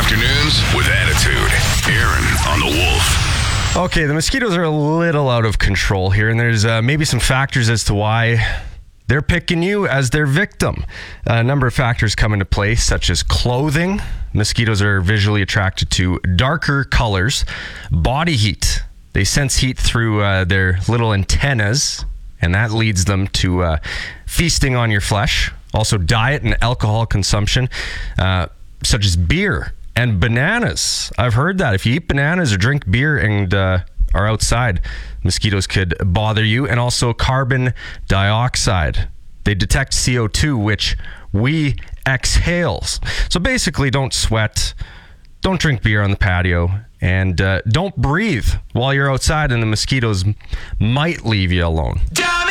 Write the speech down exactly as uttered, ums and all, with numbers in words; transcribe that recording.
Afternoons with Attitude. Aaron on the Wolf. Okay, the mosquitoes are a little out of control here, and there's uh, maybe some factors as to why they're picking you as their victim. A number of factors come into play, such as clothing. Mosquitoes are visually attracted to darker colors. Body heat. They sense heat through uh, their little antennas, and that leads them to uh, feasting on your flesh. Also, diet and alcohol consumption, uh, such as beer and bananas. I've heard that if you eat bananas or drink beer and uh, are outside, mosquitoes could bother you. And also carbon dioxide. They detect C O two, which we exhale. So basically, don't sweat, don't drink beer on the patio, and uh, don't breathe while you're outside, and the mosquitoes might leave you alone. Damn